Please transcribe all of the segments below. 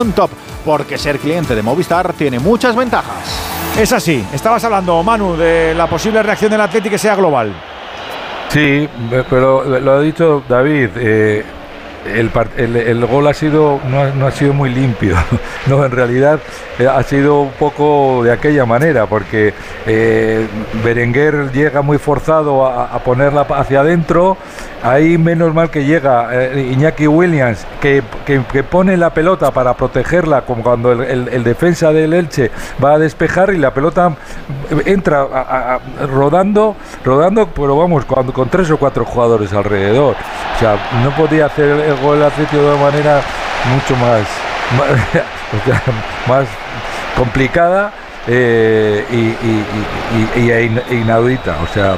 top, porque ser cliente de Movistar tiene muchas ventajas. Es así. Estabas hablando, Manu, de la posible reacción del Athletic que sea global. Sí, pero lo ha dicho David. El gol no ha sido muy limpio. No, en realidad ha sido un poco de aquella manera, porque Berenguer llega muy forzado a ponerla hacia adentro. Ahí menos mal que llega Iñaki Williams, que pone la pelota para protegerla, como cuando el defensa del Elche va a despejar y la pelota entra rodando, pero vamos, con 3 o 4 jugadores alrededor. O sea, no podía hacer el gol del Atlético de una manera mucho más complicada y inaudita. O sea,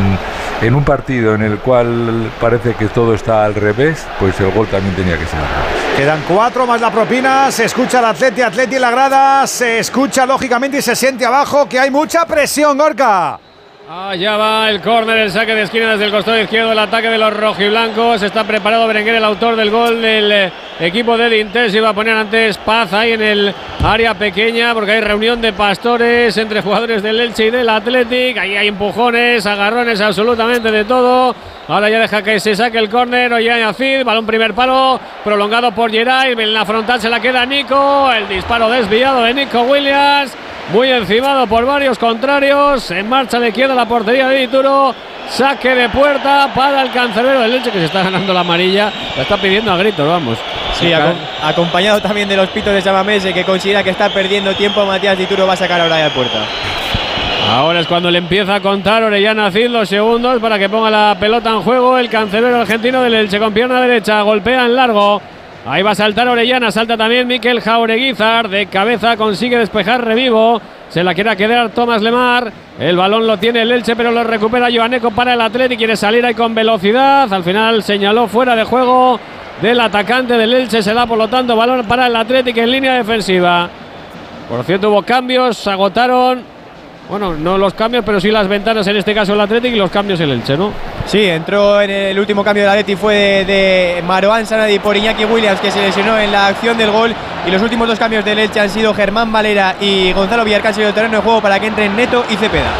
en un partido en el cual parece que todo está al revés, pues el gol también tenía que ser al revés. Quedan 4 más la propina. Se escucha al Atleti en la grada. Se escucha lógicamente y se siente abajo que hay mucha presión, Gorka. Ya va el córner, el saque de esquina desde el costado izquierdo, el ataque de los rojiblancos. Está preparado Berenguer, el autor del gol del equipo de Dintés. Iba a poner antes Paz ahí en el área pequeña, porque hay reunión de pastores entre jugadores del Elche y del Athletic. Ahí hay empujones, agarrones, absolutamente de todo. Ahora ya deja que se saque el córner. Ollán Acid, balón primer palo, prolongado por Geray. En la frontal se la queda Nico. El disparo desviado de Nico Williams. Muy encimado por varios contrarios. En marcha de izquierda la portería de Dituro. Saque de puerta para el cancerbero del Elche, que se está ganando la amarilla. La está pidiendo a gritos, vamos. Sí, acompañado también de los pitos de Samamese, que considera que está perdiendo tiempo. Matías Dituro va a sacar ahora de puerta. Ahora es cuando le empieza a contar Orellana Cid los segundos para que ponga la pelota en juego. El cancerbero argentino del Elche con pierna derecha. Golpea en largo. Ahí va a saltar Orellana, salta también Mikel Jaureguizar, de cabeza consigue despejar Revivo, se la quiere quedar Tomás Lemar, el balón lo tiene el Elche pero lo recupera Joaneco para el Atleti, quiere salir ahí con velocidad, al final señaló fuera de juego del atacante del Elche, se da por lo tanto balón para el Atleti en línea defensiva. Por cierto hubo cambios, se agotaron. Bueno, no los cambios, pero sí las ventanas, en este caso el Athletic, y los cambios el Elche, ¿no? Sí, entró en el último cambio del Athletic, fue de Marouane Sanadi por Iñaki Williams, que se lesionó en la acción del gol. Y los últimos 2 cambios del Elche han sido Germán Valera y Gonzalo Villar, que han salido del terreno de juego para que entren Neto y Cepeda.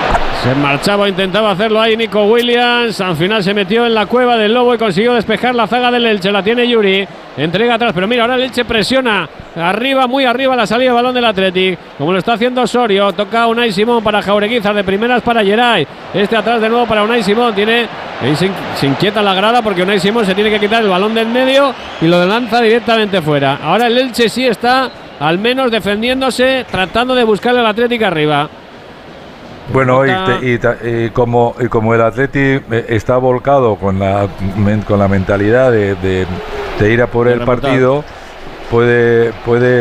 Se marchaba, intentaba hacerlo ahí Nico Williams. Al final se metió en la cueva del Lobo y consiguió despejar la zaga del Elche. La tiene Yuri. Entrega atrás. Pero mira, ahora el Elche presiona. Arriba, muy arriba la salida de balón del Athletic. Como lo está haciendo Osorio. Toca Unai Simón para Jaureguizar. De primeras para Geray. Este atrás de nuevo para Unai Simón. Se inquieta la grada porque Unai Simón se tiene que quitar el balón del medio y lo lanza directamente fuera. Ahora el Elche sí está al menos defendiéndose, tratando de buscarle al Athletic arriba. Bueno, y como el Atleti está volcado con la mentalidad de ir a por el partido, puede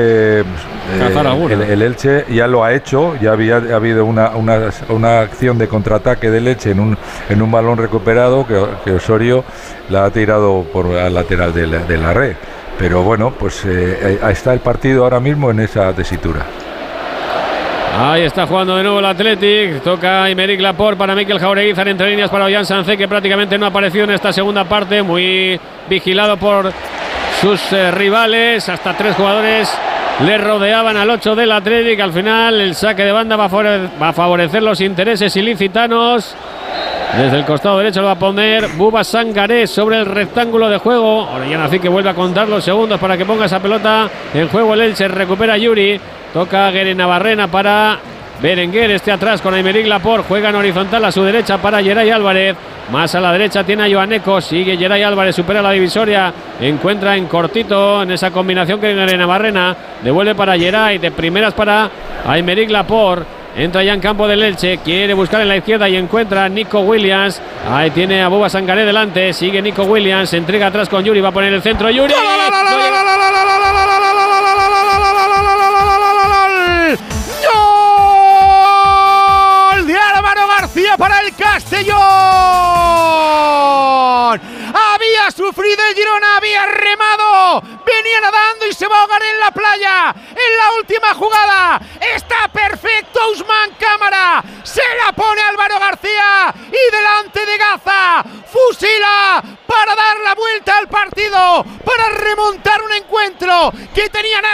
el Elche ya lo ha hecho, ya ha habido una acción de contraataque del Elche en un balón recuperado que Osorio la ha tirado al lateral de la red. Pero bueno, pues está el partido ahora mismo en esa tesitura. Ahí está jugando de nuevo el Athletic. Toca Aymeric Laporte para Mikel Jaureguizar, entre líneas para Ollán Sancé, que prácticamente no ha aparecido en esta segunda parte. Muy vigilado por sus rivales. Hasta 3 jugadores le rodeaban al 8 del Athletic. Al final el saque de banda va a favorecer los intereses ilicitanos. Desde el costado derecho lo va a poner Buba Sangaré sobre el rectángulo de juego. Orellana Cid, que vuelve a contar los segundos para que ponga esa pelota en juego. El Elche recupera Yuri. Toca Guerenavarrena para Berenguer, este atrás con Aymeric Laporte. Juega en horizontal a su derecha para Geray Álvarez. Más a la derecha tiene a Joaneco. Sigue Geray Álvarez, supera la divisoria. Encuentra en cortito en esa combinación que Guerenavarrena. Devuelve para Geray, de primeras para Aymeric Laporte. Entra ya en campo del Elche, quiere buscar en la izquierda y encuentra a Nico Williams. Ahí tiene a Buba Sangaré delante, sigue Nico Williams, se entrega atrás con Yuri, va a poner el centro Yuri. ¡Gol de Álvaro García para el Castellón! Había sufrido el Girona, había remado, venía nadando y se va a ahogar en la playa. En la última jugada,